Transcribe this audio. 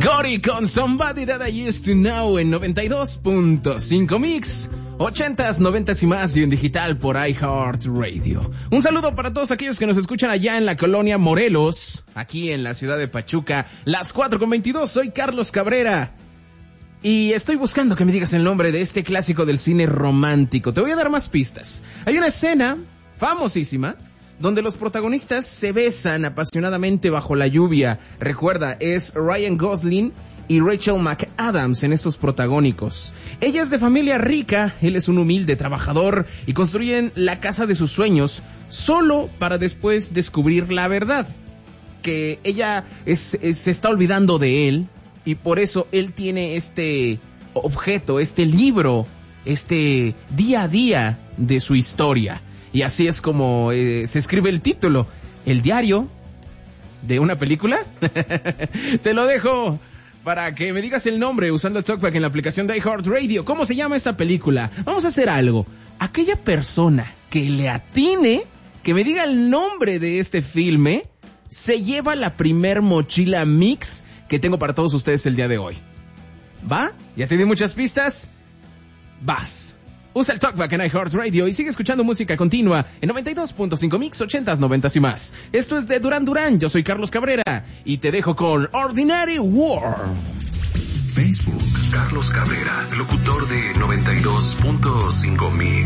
Gory con Somebody That I Used to Know en 92.5 Mix, 80s, 90s y más y en digital por iHeartRadio. Un saludo para todos aquellos que nos escuchan allá en la colonia Morelos, aquí en la ciudad de Pachuca, las 4:22. Soy Carlos Cabrera y estoy buscando que me digas el nombre de este clásico del cine romántico. Te voy a dar más pistas. Hay una escena famosísima donde los protagonistas se besan apasionadamente bajo la lluvia. Recuerda, es Ryan Gosling y Rachel McAdams en estos protagónicos. Ella es de familia rica, él es un humilde trabajador y construyen la casa de sus sueños solo para después descubrir la verdad, que ella se está olvidando de él y por eso él tiene este objeto, este libro, este día a día de su historia. Y así es como se escribe el título, el diario de una película. Te lo dejo para que me digas el nombre usando el TalkBack en la aplicación de iHeartRadio. ¿Cómo se llama esta película? Vamos a hacer algo. Aquella persona que le atine, que me diga el nombre de este filme, se lleva la primer mochila mix que tengo para todos ustedes el día de hoy. ¿Va? ¿Ya te di muchas pistas? Vas. Usa el TalkBack en iHeartRadio y sigue escuchando música continua en 92.5 Mix, 80s, 90s y más. Esto es de Duran Duran, yo soy Carlos Cabrera y te dejo con Ordinary War. Facebook, Carlos Cabrera, locutor de 92.5 Mix.